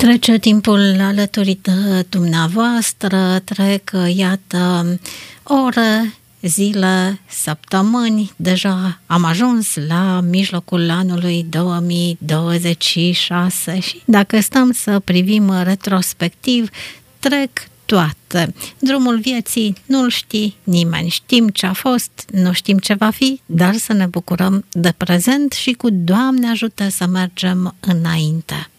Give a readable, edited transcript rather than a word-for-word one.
Trece timpul alături de dumneavoastră, trec, iată, ore, zile, săptămâni, deja am ajuns la mijlocul anului 2026 și dacă stăm să privim retrospectiv, trec toate. Drumul vieții nu-l știe nimeni. Știm ce a fost, nu știm ce va fi, dar să ne bucurăm de prezent și cu Doamne ajută să mergem înainte.